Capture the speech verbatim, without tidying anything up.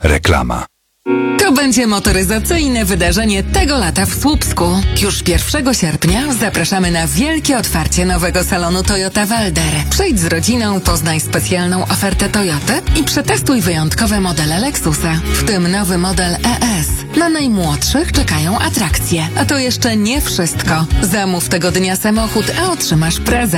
Reklama. To będzie motoryzacyjne wydarzenie tego lata w Słupsku. Już pierwszego sierpnia zapraszamy na wielkie otwarcie nowego salonu Toyota Walder. Przyjdź z rodziną, poznaj specjalną ofertę Toyoty i przetestuj wyjątkowe modele Lexusa, w tym nowy model E S. Na najmłodszych czekają atrakcje. A to jeszcze nie wszystko. Zamów tego dnia samochód, a otrzymasz prezent.